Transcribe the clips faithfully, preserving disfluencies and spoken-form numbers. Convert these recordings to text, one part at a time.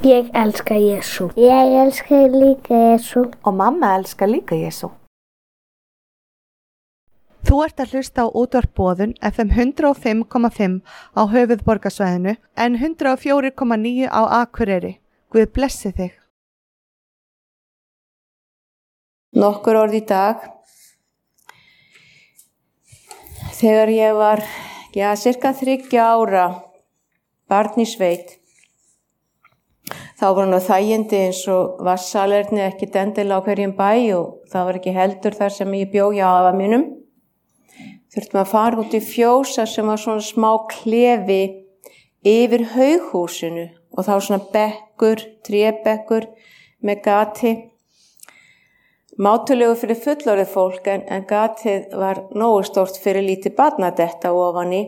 Ég elska Jesú. Ég elska líka Jesú. Og mamma elskar líka Jesú. Þú ert að hlusta á útvarp Boðun F M hundrað og fimm komma fimm á höfuðborgarsvæðinu en hundrað og fjögur komma níu á Akureyri. Guð blessi þig. Nokkur orð í dag. Þegar ég var, já, cirka þriggja ára, barn í sveit, þá var hann á þægindi eins og vassalerni, ekki endilega á hverjum bæ og það var ekki heldur þar sem ég bjó hjá afa mínum. Þurftum að fara út í fjósa sem var svona smá klefi yfir haughúsinu og þá svona bekkur, trébekkur með gati. Mátulegu fyrir fullorðið fólk en, en gatið var nógu stórt fyrir lítið barn að detta ofan í.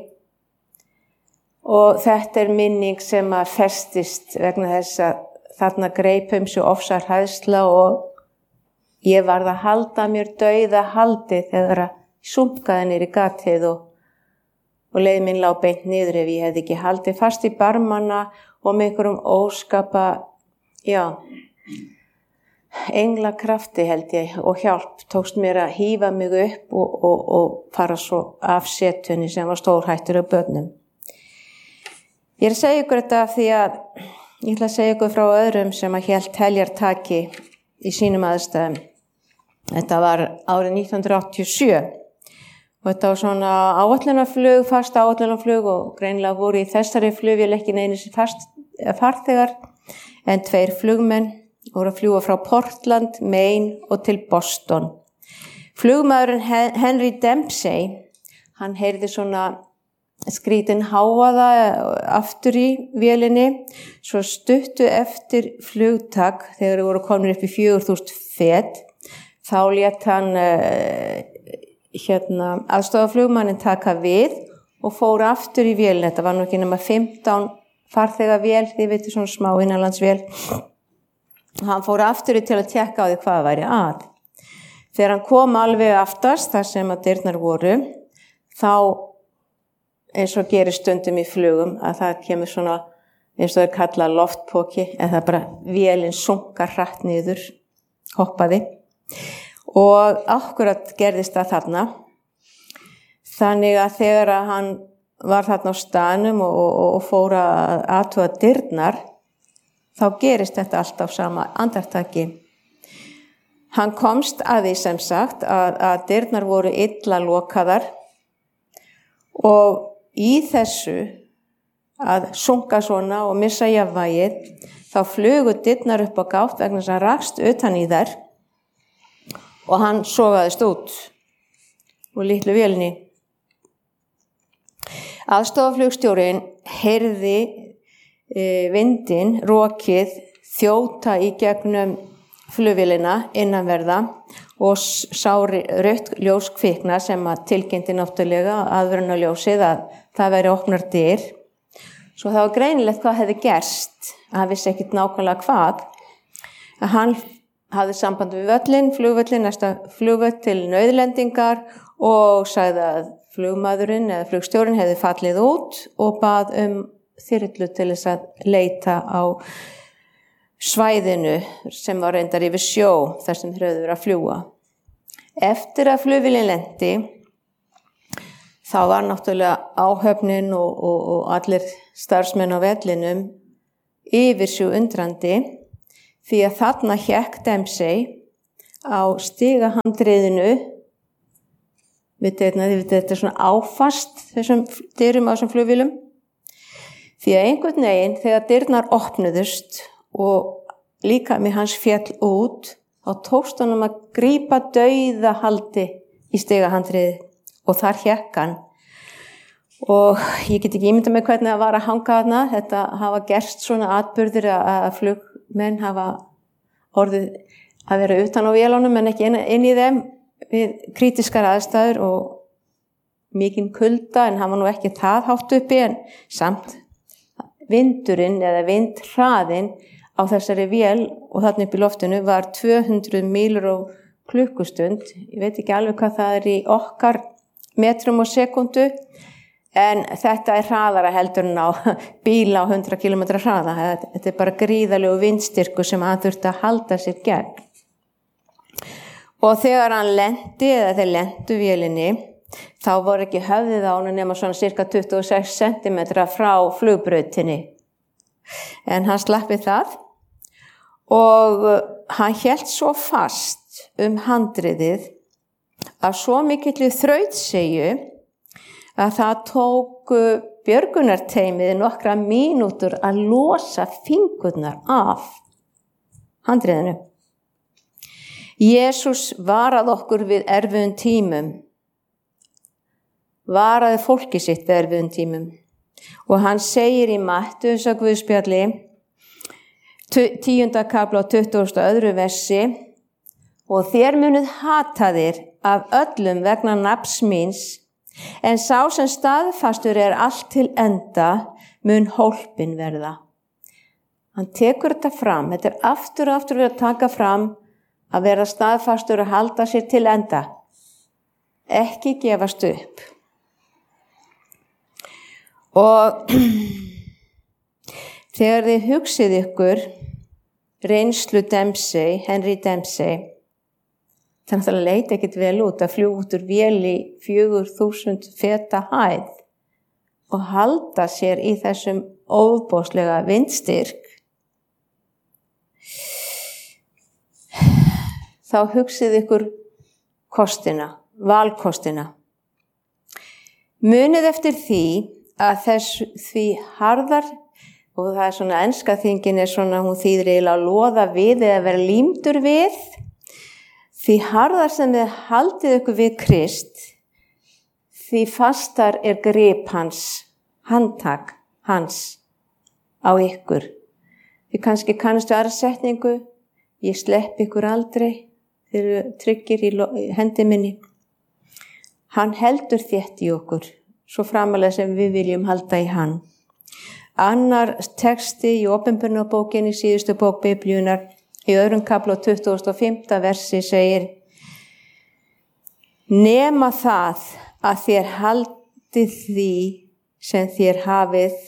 Og þetta er minning sem að festist vegna þess að þarna greipum svo ofsar hræðsla og ég varð að halda mér dauða haldi þegar að sunkaði niður í gatið og, og leið minn lá beint niður ef ég hefði ekki haldið fast í barmana og með einhverjum óskapa, já, englakrafti held ég og hjálp tókst mér að hífa mig upp og, og, og fara svo af setunni sem var stórhættur af börnum. Ég er að segja ykkur þetta því að ég ætla að segja ykkur frá öðrum sem að hélt heljartaki í sínum aðstæðum. Þetta var árið nítján hundruð áttatíu og sjö og þetta var svona áætlunarflug, fast áætlunarflug og greinilega voru í þessari flugvél ekki neinir fast farþegar en tveir flugmenn voru að fljúga frá Portland, Maine og til Boston. Flugmaðurinn Henry Dempsey, hann heyrði svona skrítin hávaða aftur í vélinni, svo stuttu eftir flugtak þegar þeir voru komin upp í fjögur þúsund fet, þá lét hann uh, hérna, aðstofaflugmannin taka við og fór aftur í vélinni. Þetta var nú ekki nema fimmtán farþega vél, þið veitir svona smá innanlandsvél. Hann fór aftur til að tjekka á því hvað væri að. Þegar hann kom alveg aftast, þar sem að dyrnar voru, þá eins og gerir stundum í flugum, að það kemur svona, eins og það er kallað loftpoki, en það bara vélinn sunkar hratt niður, hoppaði. Og akkurat gerðist það þarna. Þannig að þegar að hann var þarna á staðnum og, og, og fór að athuga dyrnar, þá gerist þetta alltaf sama andartaki. Hann komst að því sem sagt að, að dyrnar voru illa lokaðar og í þessu að sunka svona og missa jafnvægið, þá flugu dyrnar upp á gátt vegna þess að hann rakst utan í þær og hann sogaðist út úr litlu vélinni. Aðstofaflugstjórinn heyrði e, vindinn, rokið, þjóta í gegnum flugvélina innanverða og sá rautt ljós kvikna sem að tilkynnti náttúrulega aðvörunarljósið að það væri opnar dyr. Svo það var greinilegt hvað hefði gerst, að hann vissi ekkert nákvæmlega hvað. Að hann hafði samband við völlin, flugvöllin, næsta flugvöll til nauðlendingar og sagði að flugmaðurinn eða flugstjórinn hefði fallið út og bað um þyrlu til þess að leita á svæðinu sem var reyndar yfir sjó þar sem þeir höfðu verið að fljúga. Eftir að flugvélin lenti, þá var náttúrulega áhöfnin og, og, og allir starfsmenn á vellinum yfir sjó undrandi því að þarna hékk Dempsey á stigahandriðinu. Vitið þetta er svona áfast þessum dyrum á þessum flugvélum. Því að einhvern veginn þegar dyrnar opnuðust og líka með hans féll út, þá tókst honum að grípa dauða haldi í stigahandriðið og þar hékk hann. Og ég get ekki ímyndað með hvernig það var að hanga þarna. Þetta hafa gerst svona atburðir að flugmenn hafa orðið að vera utan á vélunum en ekki inn, inn í þeim við krítiskar aðstæður og mikinn kulda en hann var nú ekki það hátt uppi en samt vindurinn eða vindhraðinn á þessari vél og þarna upp í loftinu var tvö hundruð mílur á klukkustund. Ég veit ekki alveg hvað það er í okkar metrum og sekundu En þetta er hraðara heldur en á bíla á hundrað kílómetra hraða. Þetta er bara gríðarlegu vindstyrkur sem hann þurfti að halda sér gegn. Og þegar hann lendi, eða þeir lendu vélinni, þá voru ekki höfðið á hann nema svona cirka tuttugu og sex sentimetra frá flugbrautinni. En hann slappi það og hann hélt svo fast um handriðið af svo mikilli þrautseigju að það tók björgunarteymið nokkra mínútur að losa fingurnar af handriðinu. Jesús varað okkur við erfiðum tímum, varaði fólki sitt við erfiðum tímum. Og hann segir í Matthews að Guðspjalli, tíunda kafla og tuttugasta og öðru versi, og þér munuð hata þér af öllum vegna nafns míns, en sá sem staðfastur er allt til enda mun hólpin verða. Hann tekur þetta fram, þetta er aftur og aftur við að taka fram að vera staðfastur og halda sér til enda. Ekki gefast upp. Og þegar þið hugsið ykkur reynslu Dempsey, Henry Dempsey, þannig að það leit ekkit vel út að fljúga út úr vél í fjögur þúsund feta hæð og halda sér í þessum ofboðslega vindstyrk. Þá hugsið ykkur kostina, valkostina. Munið eftir því að þess því harðar, og það er svona enska þingin er svona, hún þýðir eiginlega að loða við eða vera límdur við, því harðar sem þið haldið ykkur við Krist, því fastar er grip hans, handtak hans á ykkur. Þið kannski kannastu aðra setningu, ég slepp ykkur aldrei, þeir eru tryggir í hendi minni. Hann heldur þétt í okkur, svo framalega sem við viljum halda í hann. Annar texti í Opinberunarbókinni, síðustu bók Biblíunnar, í öðrum kafla tuttugasta og fimmta versi segir: nema það að þér haldið því sem þér hafið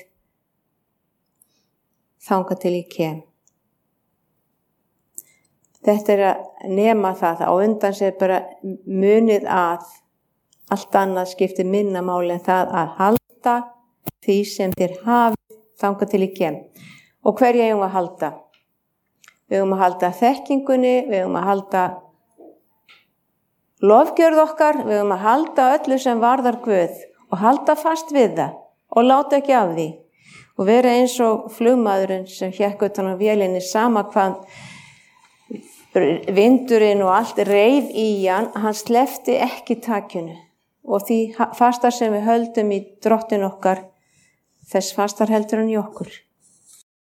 þangað til ég kem. Þetta er að nema það, á undan sér bara munið að allt annað skiptir minna máli en það að halda því sem þér hafið þangað til ég kem. Og hverja eigum að halda? Við eigum að halda þekkingunni, við eigum að halda lofgjörð okkar, við eigum að halda öllu sem varðar Guð og halda fast við það og láta ekki af því. Og vera eins og flugmaðurinn sem hékk utan á vélinni, sama hvað vindurinn og allt reif í hann, hann sleppti ekki takinu. Og því fastar sem við höldum í drottin okkar, þess fastar heldur hann í okkur.